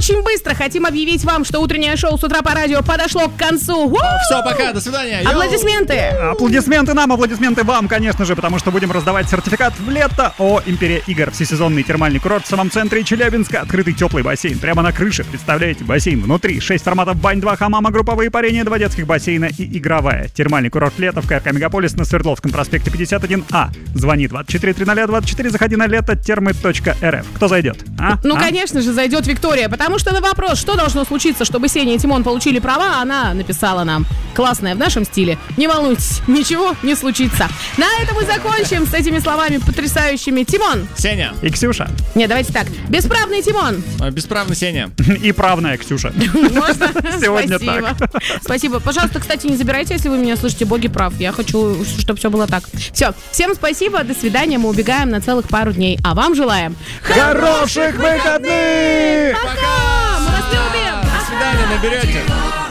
очень быстро хотим объявить вам, что утреннее шоу с утра по радио подошло к концу. Все, пока, до свидания. Аплодисменты. Аплодисменты нам, аплодисменты вам, конечно же, потому что будем раздавать сертификат в лето. Империя игр. Всесезонный термальный курорт в самом центре Челябинска. Открытый теплый бассейн прямо на крыше. Представляете, бассейн внутри. 6 форматов бань, 2 хамама, групповые парения, 2 детских бассейна и игровая. Термальный курорт лето в КРК Мегаполис на Свердловском проспекте 51А. Звони 24 300 24, заходи на лето-термы.рф. Кто зайдет? Конечно же, зайдет Виктория, потому что на вопрос, что должно случиться, чтобы Сеня и Тимон получили права, она написала нам: классная, в нашем стиле. Не волнуйтесь, ничего не случится. На этом мы закончим с этими словами потрясающими. Тимон. Сеня. И Ксюша. Не, давайте так. Бесправный Тимон. Бесправный Сеня. И правная Ксюша. Можно? Сегодня Спасибо. так. Спасибо. Пожалуйста, кстати, не забирайте, если вы меня слышите. Боги прав. Я хочу, чтобы все было так. Все. Всем спасибо. До свидания. Мы убегаем на целых пару дней. А вам желаем хороших выходных! Пока! Мы вас любим! До свидания, наберете.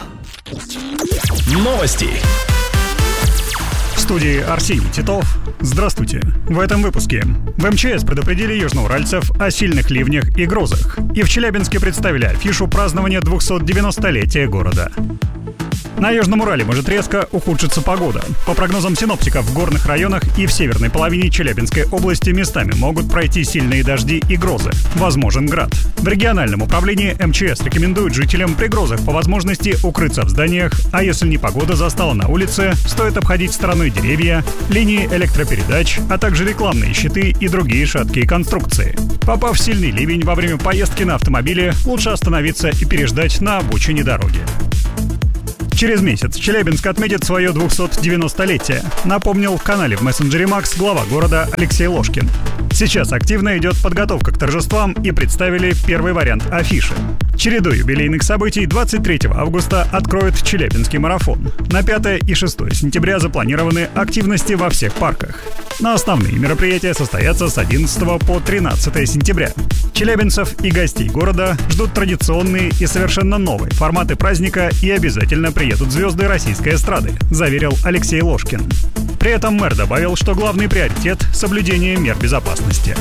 Новости. В студии Арсений Титов. Здравствуйте. В этом выпуске в МЧС предупредили южноуральцев о сильных ливнях и грозах. И в Челябинске представили афишу празднования 290-летия города. На Южном Урале может резко ухудшиться погода. По прогнозам синоптиков, в горных районах и в северной половине Челябинской области местами могут пройти сильные дожди и грозы. Возможен град. В региональном управлении МЧС рекомендуют жителям при грозах по возможности укрыться в зданиях, а если непогода застала на улице, стоит обходить стороной деревья, линии электропередач, а также рекламные щиты и другие шаткие конструкции. Попав в сильный ливень во время поездки на автомобиле, лучше остановиться и переждать на обочине дороги. Через месяц Челябинск отметит свое 290-летие, напомнил в канале в мессенджере Макс глава города Алексей Ложкин. Сейчас активно идет подготовка к торжествам и представили первый вариант афиши. Чередой юбилейных событий 23 августа откроют Челябинский марафон. На 5 и 6 сентября запланированы активности во всех парках. Но основные мероприятия состоятся с 11 по 13 сентября. Челябинцев и гостей города ждут традиционные и совершенно новые форматы праздника, и обязательно приедут звезды российской эстрады, заверил Алексей Ложкин. При этом мэр добавил, что главный приоритет – соблюдение мер безопасности.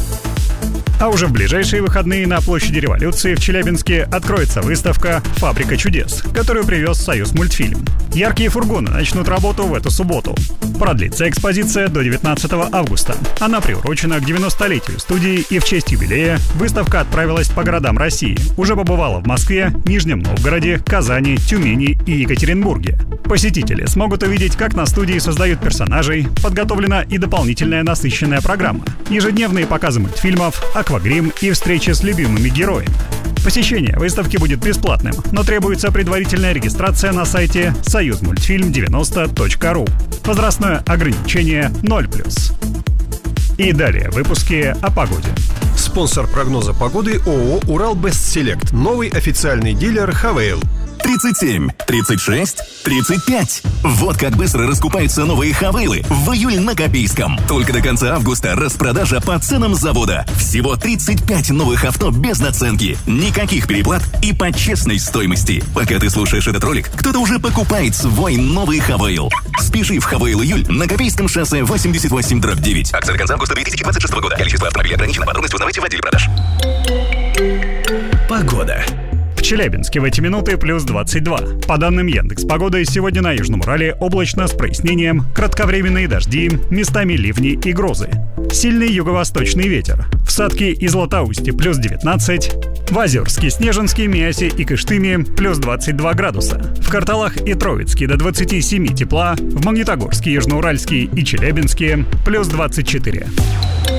А уже в ближайшие выходные на площади Революции в Челябинске откроется выставка «Фабрика чудес», которую привез Союзмультфильм. Яркие фургоны начнут работу в эту субботу. Продлится экспозиция до 19 августа. Она приурочена к 90-летию студии, и в честь юбилея выставка отправилась по городам России. Уже побывала в Москве, Нижнем Новгороде, Казани, Тюмени и Екатеринбурге. Посетители смогут увидеть, как на студии создают персонажей, подготовлена и дополнительная насыщенная программа, ежедневные показы мультфильмов, аквагрим и встречи с любимыми героями. Посещение выставки будет бесплатным, но требуется предварительная регистрация на сайте союзмультфильм90.ру. Возрастное ограничение 0+. И далее выпуски о погоде. Спонсор прогноза погоды ООО «Урал-Бестселект». Новый официальный дилер «Хавейл». 37, 36, 35. Вот как быстро раскупаются новые «Хавейлы» в июль на Копейском. Только до конца августа распродажа по ценам завода. Всего 35 новых авто без наценки. Никаких переплат и по честной стоимости. Пока ты слушаешь этот ролик, кто-то уже покупает свой новый «Хавейл». Спеши в «Хавейл июль» на Копейском шоссе 88/9. Акция до конца августа 2026 года. Количество автомобилей ограничено. Подробности узнавайте в отделе продаж. Погода. В Челябинске в эти минуты плюс 22. По данным Яндекс.Погоды, сегодня на Южном Урале облачно с прояснением, кратковременные дожди, местами ливни и грозы. Сильный юго-восточный ветер. В Сатке и Златоусте плюс 19. В Озерске, Снежинске, Миасе и Кыштыме плюс 22 градуса. В Карталах и Троицке до 27 тепла. В Магнитогорске, Южноуральске и Челябинске плюс 24.